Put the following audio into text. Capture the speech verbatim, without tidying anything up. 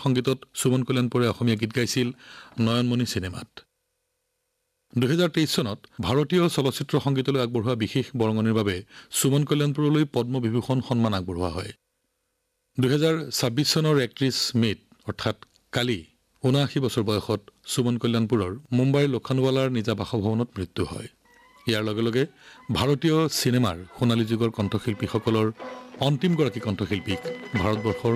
সংগীতত সুমন কল্যাণপুৰে অসমীয়া গীত গাইছিল নয়নমণি চিনেমাত। দুহেজাৰ তেইছ চনত ভাৰতীয় চলচ্চিত্ৰ সংগীতলৈ আগবঢ়োৱা বিশেষ বৰঙণিৰ বাবে সুমন কল্যাণপুৰলৈ পদ্মবিভূষণ সন্মান আগবঢ়োৱা হয়। দুহেজাৰ ছাব্বিছ চনৰ একত্ৰিছ মে'ত অৰ্থাৎ কালি ঊনাশী বছৰ বয়সত সুমন কল্যাণপুৰৰ মুম্বাইৰ লোখণ্ডৱালাৰ নিজা বাসভৱনত মৃত্যু হয়। ইয়াৰ লগে লগে ভাৰতীয় চিনেমাৰ সোণালী যুগৰ কণ্ঠশিল্পীসকলৰ অন্তিমগৰাকী কণ্ঠশিল্পীক ভাৰতবৰ্ষৰ